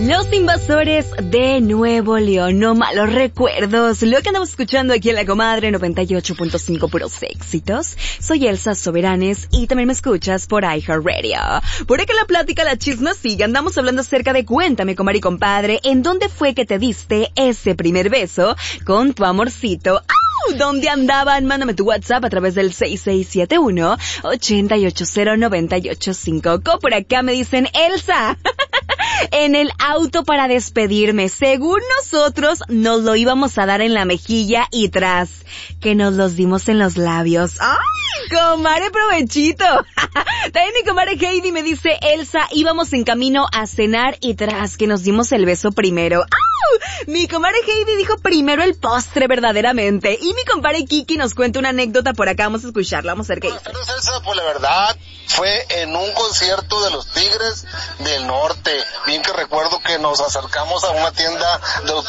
Los Invasores de Nuevo León, no malos recuerdos. Lo que andamos escuchando aquí en La Comadre 98.5 puros éxitos. Soy Elsa Soberanes y también me escuchas por iHeartRadio. Por acá la plática, la chisma sigue. Andamos hablando acerca de cuéntame, comadre y compadre, ¿en dónde fue que te diste ese primer beso con tu amorcito? ¡Au! ¿Dónde andaban? Mándame tu WhatsApp a través del 6671-880-985. Por acá me dicen, Elsa, en el auto para despedirme. Según nosotros, nos lo íbamos a dar en la mejilla y tras que nos los dimos en los labios. ¡Ay, comadre, provechito! También mi comadre Heidi me dice, Elsa, íbamos en camino a cenar y tras que nos dimos el beso primero. ¡Au! Mi comadre Heidi dijo primero el postre, verdaderamente. Y mi compadre Kiki nos cuenta una anécdota por acá. Vamos a escucharla, vamos a ver qué dice. Pero Elsa, pues la verdad, fue en un concierto de los Tigres del Norte. Bien que recuerdo que nos acercamos a una tienda de